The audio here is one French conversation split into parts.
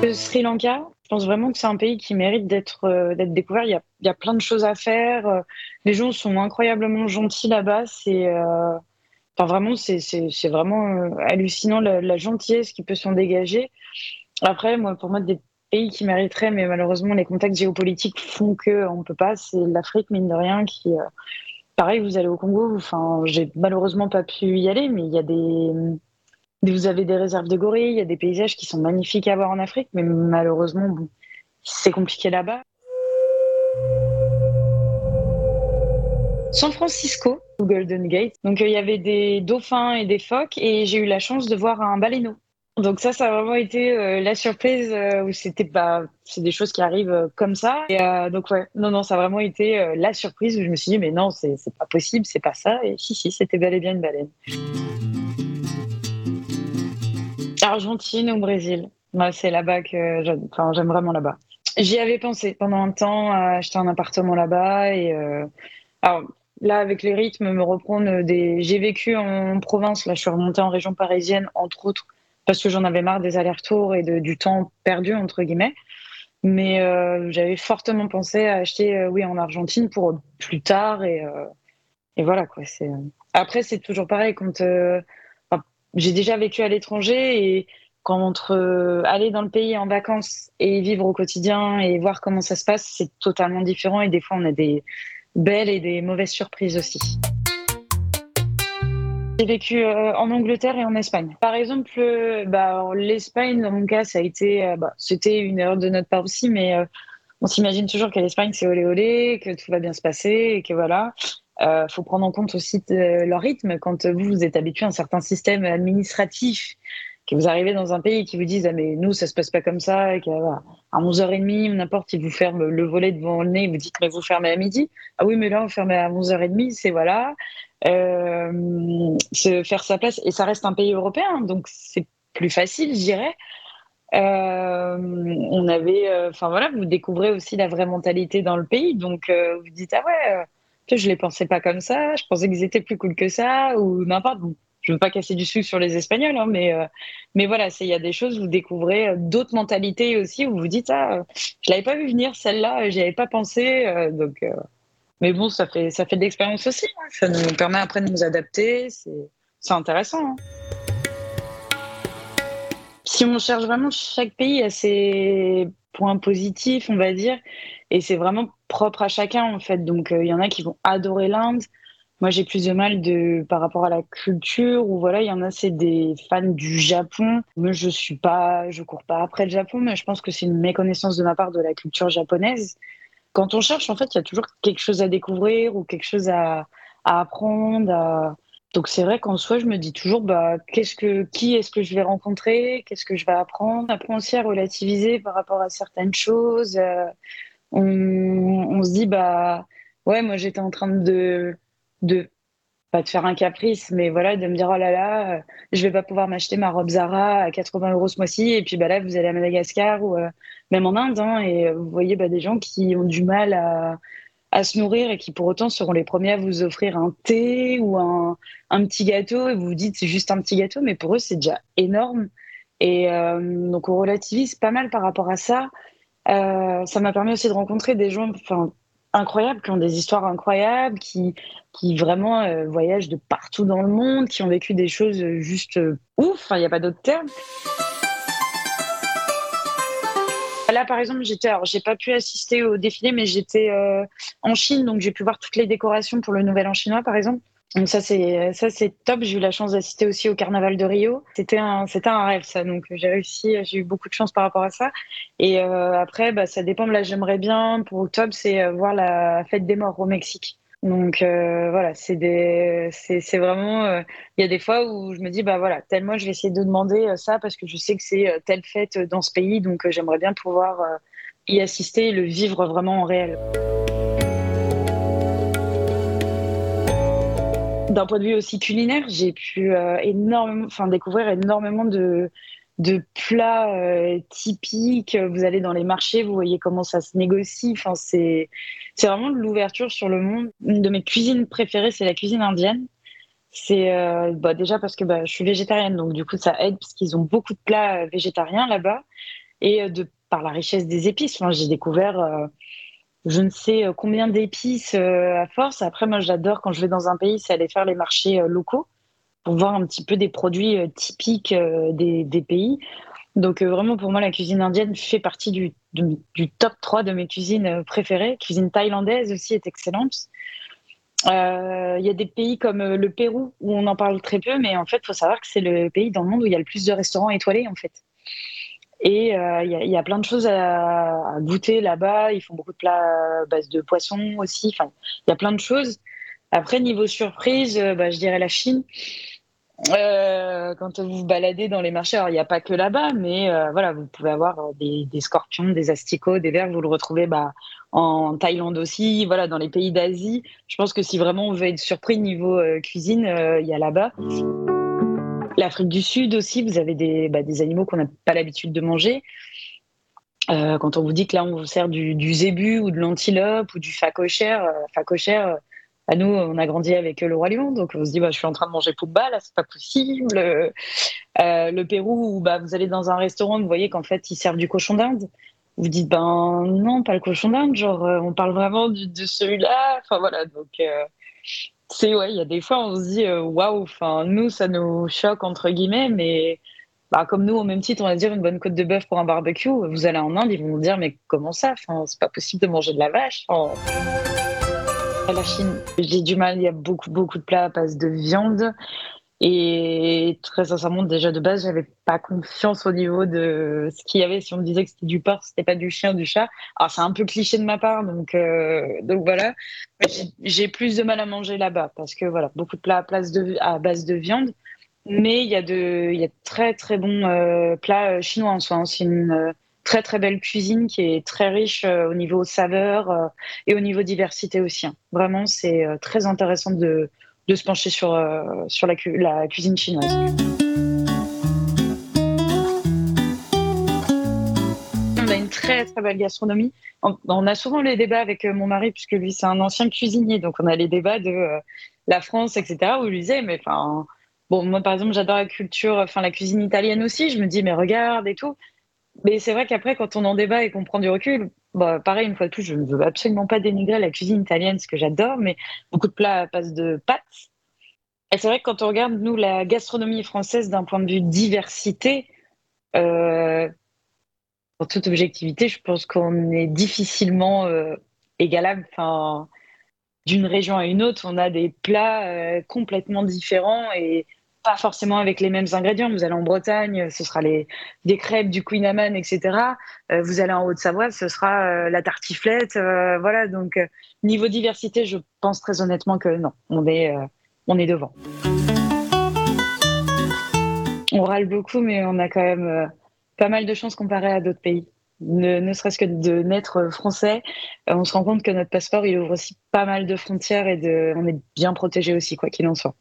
Le Sri Lanka, je pense vraiment que c'est un pays qui mérite d'être découvert. Il y a plein de choses à faire. Les gens sont incroyablement gentils là-bas. Enfin, vraiment, c'est vraiment hallucinant la gentillesse qui peut s'en dégager. Après, moi, pour moi, des pays qui mériteraient, mais malheureusement, les contacts géopolitiques font que on peut pas. C'est l'Afrique, mine de rien, qui, pareil, vous allez au Congo. Enfin, j'ai malheureusement pas pu y aller, mais il y a vous avez des réserves de gorilles, il y a des paysages qui sont magnifiques à voir en Afrique, mais malheureusement, bon, c'est compliqué là-bas. San Francisco, au Golden Gate. Donc, il y avait des dauphins et des phoques, et j'ai eu la chance de voir un baleineau. Donc ça a vraiment été la surprise où c'était pas, c'est des choses qui arrivent comme ça. Et donc ouais, non, non, ça a vraiment été la surprise où je me suis dit mais non, c'est pas possible, c'est pas ça. Et si, c'était bel et bien une baleine. Argentine ou Brésil. Moi, c'est là-bas que j'aime vraiment là-bas. J'y avais pensé pendant un temps à acheter un appartement là-bas et alors là avec les rythmes me reprendre des j'ai vécu en province, là je suis remontée en région parisienne entre autres parce que j'en avais marre des allers-retours et du temps perdu entre guillemets. Mais j'avais fortement pensé à acheter oui en Argentine pour plus tard et voilà quoi, c'est après c'est toujours pareil quand enfin, j'ai déjà vécu à l'étranger et quand entre aller dans le pays en vacances et vivre au quotidien et voir comment ça se passe, c'est totalement différent et des fois on a des belles et des mauvaises surprises aussi. J'ai vécu en Angleterre et en Espagne. Par exemple, l'Espagne, dans mon cas, ça a été, c'était une erreur de notre part aussi, mais on s'imagine toujours qu'à l'Espagne, c'est olé olé, que tout va bien se passer et que voilà. Faut prendre en compte aussi leur rythme. Quand vous êtes habitué à un certain système administratif, que vous arrivez dans un pays et qui vous disent ah mais nous ça se passe pas comme ça, et qu'à voilà, à 11h30 ou n'importe, ils vous ferment le volet devant le nez, vous dites mais vous fermez à midi. Ah oui mais là on ferme à 11h30, c'est voilà. Se faire sa place et ça reste un pays européen donc c'est plus facile, je dirais. On avait, enfin voilà, vous découvrez aussi la vraie mentalité dans le pays, donc vous dites ah ouais, je les pensais pas comme ça, je pensais qu'ils étaient plus cool que ça ou n'importe. Bon, je veux pas casser du sucre sur les Espagnols, hein, mais voilà, il y a des choses vous découvrez d'autres mentalités aussi où vous dites ah, je l'avais pas vu venir celle-là, j'y avais pas pensé, mais bon, ça fait de l'expérience aussi, hein, ça nous permet après de nous adapter, c'est intéressant. Hein. Si on cherche vraiment, chaque pays a ses points positifs, on va dire, et c'est vraiment propre à chacun en fait. Donc il y en a qui vont adorer l'Inde. Moi, j'ai plus de mal par rapport à la culture, ou voilà, il y en a, c'est des fans du Japon. Moi, je cours pas après le Japon, mais je pense que c'est une méconnaissance de ma part de la culture japonaise. Quand on cherche, en fait, il y a toujours quelque chose à découvrir ou quelque chose à apprendre. Donc c'est vrai qu'en soi, je me dis toujours, bah, qui est-ce que je vais rencontrer, qu'est-ce que je vais apprendre. On apprend aussi à relativiser par rapport à certaines choses. On se dit, bah, ouais, moi j'étais en train de pas de faire un caprice, mais voilà, de me dire, oh là là, je vais pas pouvoir m'acheter ma robe Zara à 80 € ce mois-ci. Et puis bah là, vous allez à Madagascar ou même en Inde, hein, et vous voyez bah, des gens qui ont du mal à se nourrir et qui pour autant seront les premiers à vous offrir un thé ou un petit gâteau et vous vous dites c'est juste un petit gâteau, mais pour eux c'est déjà énorme. Et donc on relativise pas mal par rapport à ça. Ça m'a permis aussi de rencontrer des gens enfin, incroyables, qui ont des histoires incroyables, qui vraiment voyagent de partout dans le monde, qui ont vécu des choses juste ouf, il n'y a pas d'autre terme. Là, par exemple, alors, j'ai pas pu assister au défilé, mais j'étais en Chine, donc j'ai pu voir toutes les décorations pour le Nouvel An chinois, par exemple. Donc ça c'est top. J'ai eu la chance d'assister aussi au Carnaval de Rio. C'était un rêve ça. Donc j'ai réussi, j'ai eu beaucoup de chance par rapport à ça. Et après, bah ça dépend. Là, j'aimerais bien pour octobre, c'est voir la fête des morts au Mexique. Donc voilà, c'est vraiment. Il y a des fois où je me dis bah voilà, tel mois je vais essayer de demander ça parce que je sais que c'est telle fête dans ce pays, donc j'aimerais bien pouvoir y assister et le vivre vraiment en réel. D'un point de vue aussi culinaire, j'ai pu énormément, enfin découvrir énormément de plats typiques. Vous allez dans les marchés, vous voyez comment ça se négocie. Enfin, c'est vraiment de l'ouverture sur le monde. Une de mes cuisines préférées, c'est la cuisine indienne. C'est déjà parce que bah, je suis végétarienne, donc du coup ça aide parce qu'ils ont beaucoup de plats végétariens là-bas. et par la richesse des épices. Enfin, j'ai découvert je ne sais combien d'épices à force. Après, moi, j'adore quand je vais dans un pays, c'est aller faire les marchés locaux pour voir un petit peu des produits typiques des pays. Donc vraiment, pour moi, la cuisine indienne fait partie du top 3 de mes cuisines préférées. Cuisine thaïlandaise aussi est excellente. Il y a des pays comme le Pérou où on en parle très peu, mais en fait, il faut savoir que c'est le pays dans le monde où il y a le plus de restaurants étoilés, en fait. Et il y a plein de choses à goûter là-bas. Ils font beaucoup de plats à base de poisson aussi. Enfin, il y a plein de choses. Après, niveau surprise, je dirais la Chine. Quand vous vous baladez dans les marchés, alors il n'y a pas que là-bas, mais voilà, vous pouvez avoir des scorpions, des asticots, des vers. Vous le retrouvez en Thaïlande aussi, voilà, dans les pays d'Asie. Je pense que si vraiment on veut être surpris niveau cuisine, il y a là-bas. L'Afrique du Sud aussi, vous avez des animaux qu'on n'a pas l'habitude de manger. Quand on vous dit que là, on vous sert du zébu ou de l'antilope ou du phacochère, à nous, on a grandi avec le roi lion, donc on se dit, je suis en train de manger Pumba, là, c'est pas possible. Le Pérou, où vous allez dans un restaurant, vous voyez qu'en fait, ils servent du cochon d'Inde. Vous dites, ben non, pas le cochon d'Inde, genre, on parle vraiment de celui-là. Enfin voilà, donc ouais, il y a des fois, on se dit, waouh, enfin, nous, ça nous choque, entre guillemets, mais comme nous, au même titre, on va dire une bonne côte de bœuf pour un barbecue. Vous allez en Inde, ils vont vous dire, mais comment ça? Enfin, c'est pas possible de manger de la vache. Enfin, la Chine, j'ai du mal. Il y a beaucoup, beaucoup de plats à base de viande. Et très sincèrement, déjà de base, j'avais pas confiance au niveau de ce qu'il y avait. Si on me disait que c'était du porc, c'était pas du chien, du chat. Alors c'est un peu cliché de ma part, donc voilà. J'ai plus de mal à manger là-bas parce que voilà, beaucoup de plats à base de viande. Mais il y a de très très bons plats chinois en soi, hein. C'est une très très belle cuisine qui est très riche au niveau saveur et au niveau diversité aussi, hein. Vraiment, c'est très intéressant de se pencher sur la cuisine chinoise. On a une très très belle gastronomie. On a souvent les débats avec mon mari, puisque lui c'est un ancien cuisinier, donc on a les débats de la France, etc. Où il lui disait, mais enfin, bon, moi par exemple j'adore la culture, enfin la cuisine italienne aussi. Je me dis, mais regarde et tout. Mais c'est vrai qu'après, quand on en débat et qu'on prend du recul, pareil, une fois de plus, je ne veux absolument pas dénigrer la cuisine italienne, ce que j'adore, mais beaucoup de plats à base de pâtes. Et c'est vrai que quand on regarde, nous, la gastronomie française d'un point de vue diversité, euh, en toute objectivité, je pense qu'on est difficilement égalable. Enfin, d'une région à une autre, on a des plats complètement différents et pas forcément avec les mêmes ingrédients. Vous allez en Bretagne, ce sera des crêpes du Queen Amman, etc. Vous allez en Haute-Savoie, ce sera la tartiflette. Voilà, donc niveau diversité, je pense très honnêtement que non, on est devant. On râle beaucoup, mais on a quand même pas mal de chance comparé à d'autres pays. Ne serait-ce que de naître français, on se rend compte que notre passeport, il ouvre aussi pas mal de frontières on est bien protégé aussi, quoi qu'il en soit.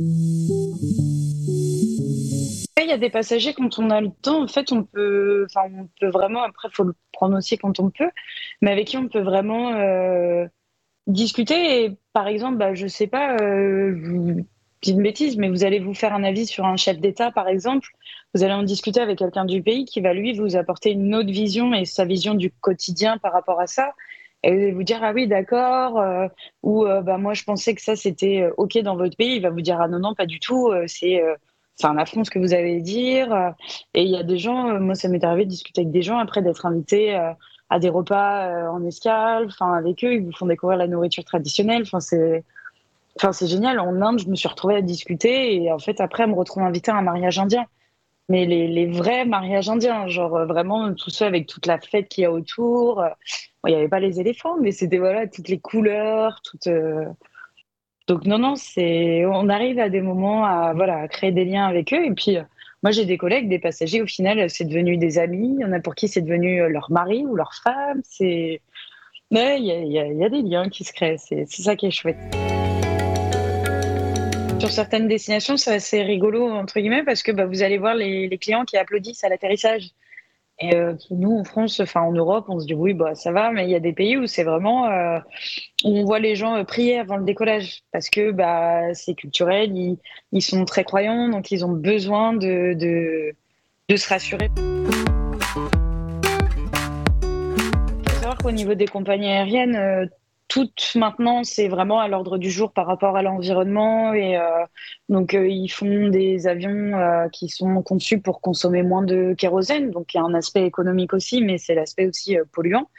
Il y a des passagers, quand on a le temps, en fait, on peut vraiment, après, il faut le prendre aussi quand on peut, mais avec qui on peut vraiment discuter. Et par exemple, je sais pas, je vous dis une bêtise, mais vous allez vous faire un avis sur un chef d'État, par exemple. Vous allez en discuter avec quelqu'un du pays qui va, lui, vous apporter une autre vision et sa vision du quotidien par rapport à ça. Et vous dire, ah oui, d'accord, ou moi, je pensais que ça, c'était OK dans votre pays. Il va vous dire, ah non, non, pas du tout, c'est un affront ce que vous allez dire. Et il y a des gens, moi, ça m'est arrivé de discuter avec des gens après d'être invité à des repas en escale, enfin avec eux, ils vous font découvrir la nourriture traditionnelle. Enfin c'est génial. En Inde, je me suis retrouvée à discuter et en fait après, elle me retrouve invitée à un mariage indien. Mais les vrais mariages indiens, genre vraiment tout ça avec toute la fête qu'il y a autour. Bon, il n'y avait pas les éléphants, mais c'était voilà toutes les couleurs, donc non, non, on arrive à des moments à voilà à créer des liens avec eux. Et puis moi j'ai des collègues, des passagers, au final c'est devenu des amis. Il y en a pour qui c'est devenu leur mari ou leur femme. Mais il y a des liens qui se créent. C'est ça qui est chouette. Sur certaines destinations, c'est assez rigolo entre guillemets parce que vous allez voir les clients qui applaudissent à l'atterrissage. Et nous, en France, enfin en Europe, on se dit oui, ça va, mais il y a des pays où c'est vraiment où on voit les gens prier avant le décollage parce que c'est culturel, ils sont très croyants, donc ils ont besoin de se rassurer. savoir qu'au niveau des compagnies aériennes, toutes maintenant, c'est vraiment à l'ordre du jour par rapport à l'environnement et donc ils font des avions qui sont conçus pour consommer moins de kérosène, donc il y a un aspect économique aussi, mais c'est l'aspect aussi polluant.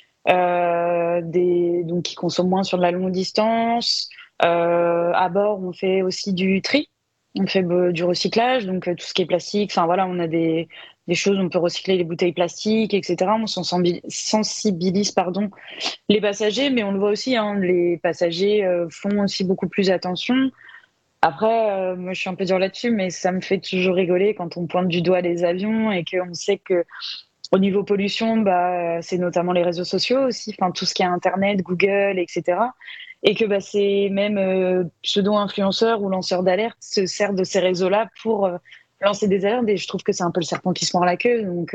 Donc qui consomment moins sur de la longue distance. À bord, on fait aussi du tri, on fait du recyclage, donc tout ce qui est plastique. Enfin voilà, on a des choses, on peut recycler les bouteilles plastiques, etc. On sensibilise, pardon, les passagers, mais on le voit aussi, hein, les passagers font aussi beaucoup plus attention. Après, moi je suis un peu dure là-dessus, mais ça me fait toujours rigoler quand on pointe du doigt les avions et qu'on sait que au niveau pollution, bah, c'est notamment les réseaux sociaux aussi, enfin tout ce qui est Internet, Google, etc. Et que bah, c'est même pseudo-influenceurs ou lanceurs d'alerte se servent de ces réseaux-là pour lancer des alertes. Et je trouve que c'est un peu le serpent qui se mord la queue. Donc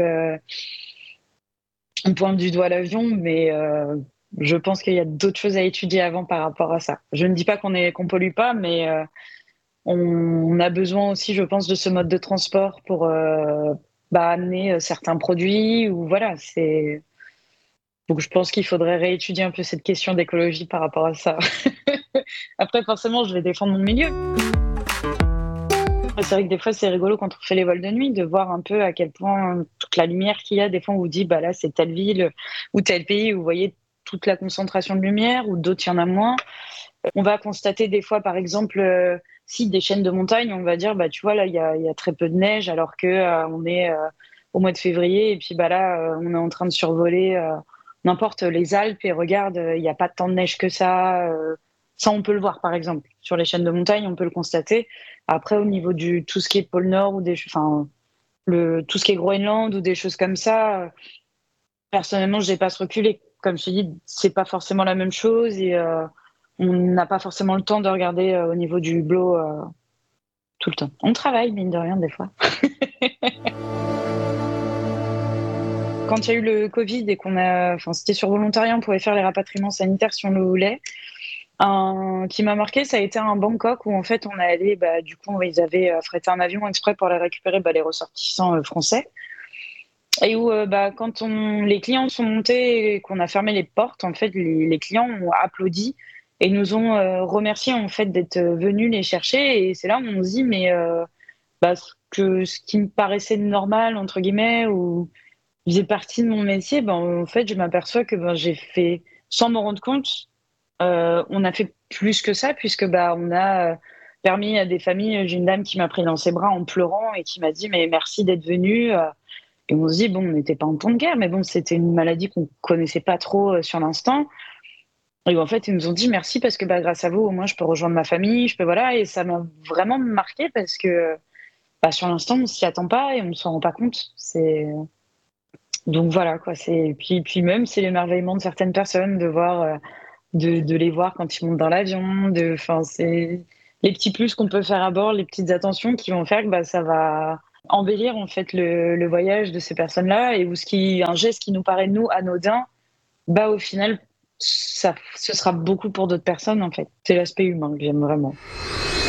on pointe du doigt l'avion, mais je pense qu'il y a d'autres choses à étudier avant par rapport à ça. Je ne dis pas qu'on pollue pas, mais on a besoin aussi, je pense, de ce mode de transport pour bah, amener certains produits ou voilà, c'est donc je pense qu'il faudrait réétudier un peu cette question d'écologie par rapport à ça. Après, forcément, je vais défendre mon milieu. C'est vrai que des fois, c'est rigolo quand on fait les vols de nuit de voir un peu à quel point toute la lumière qu'il y a. Des fois, on vous dit, bah là, c'est telle ville ou tel pays où vous voyez toute la concentration de lumière, ou d'autres, il y en a moins. On va constater des fois, par exemple, si des chaînes de montagne, on va dire, bah tu vois, là, il y a très peu de neige, alors que on est au mois de février, et puis bah là, on est en train de survoler n'importe les Alpes, et regarde, il n'y a pas tant de neige que ça. Ça, on peut le voir, par exemple, sur les chaînes de montagne, on peut le constater. Après, au niveau du tout ce qui est pôle Nord ou enfin, tout ce qui est Groenland ou des choses comme ça, personnellement, je n'ai pas ce recul. Et comme je te dis, c'est pas forcément la même chose et on n'a pas forcément le temps de regarder au niveau du hublot tout le temps. On travaille, mine de rien, des fois. Quand il y a eu le Covid et enfin, c'était sur volontariat, on pouvait faire les rapatriements sanitaires si on le voulait. Un qui m'a marqué, ça a été un Bangkok où en fait on est allé, bah, du coup, ils avaient affrété un avion exprès pour aller récupérer bah, les ressortissants français. Et où, bah, quand les clients sont montés et qu'on a fermé les portes, en fait, les clients ont applaudi et nous ont remercié en fait d'être venus les chercher. Et c'est là où on se dit, mais bah, ce qui me paraissait normal entre guillemets ou faisait partie de mon métier, ben en fait, je m'aperçois que ben, j'ai fait sans m'en rendre compte. On a fait plus que ça puisque bah on a permis à des familles. J'ai une dame qui m'a pris dans ses bras en pleurant et qui m'a dit mais merci d'être venue. Et on se dit, bon, on n'était pas en temps de guerre, mais bon, c'était une maladie qu'on connaissait pas trop sur l'instant. Et en fait, ils nous ont dit merci parce que bah, grâce à vous, au moins, je peux rejoindre ma famille, je peux, voilà. Et ça m'a vraiment marqué parce que bah, sur l'instant, on s'y attend pas et on ne s'en rend pas compte. Donc voilà, quoi. Puis même, c'est l'émerveillement de certaines personnes de voir, de les voir quand ils montent dans l'avion. Enfin, c'est les petits plus qu'on peut faire à bord, les petites attentions qui vont faire que bah, ça va embellir en fait le voyage de ces personnes-là et où un geste qui nous paraît nous anodin, bah au final ce sera beaucoup pour d'autres personnes en fait. C'est l'aspect humain que j'aime vraiment.